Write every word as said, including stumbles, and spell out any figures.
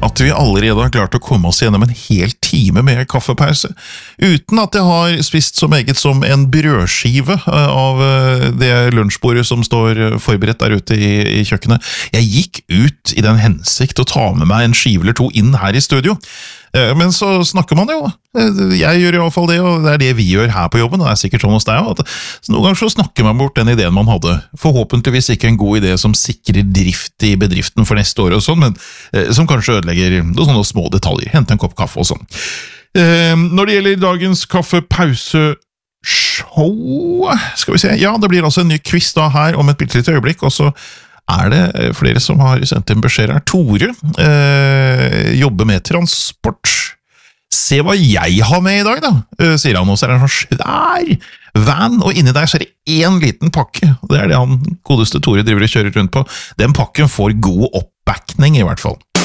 at vi allerede har klart å komme oss gjennom en hel time med kaffepause, uten at jeg har spist så meget som en brødskive av det lunsjbordet som står forberedt der ute i, i kjøkkenet. Jeg gikk ut i den hensikt å ta med meg en skive eller to inn her i studio, men så snakker man jo, jeg gjør i hvert fall det, og det er det vi gjør her på jobben, og det er sikkert sånn hos deg også, at noen ganger så snakker man bort den ideen man hadde, forhåpentligvis ikke en god idé som sikrer drift i bedriften for neste år og sånn, men som kanskje ødelegger noen sånne små detaljer, hente en kopp kaffe og sånn. Når det gjelder dagens kaffepause show, skal vi se, ja, det blir altså en ny quiz da her om et bitte øyeblikk, og så er det flere som har sendt en beskjed her. Tore eh, jobber med transport. Se hva jeg har med i dag da, eh, sier han, og så er det en sånn svær van, og inni der så er det en liten pakke. Det er det han godeste Tore driver og kjører rundt på. Den pakken får god oppbackning i hvert fall.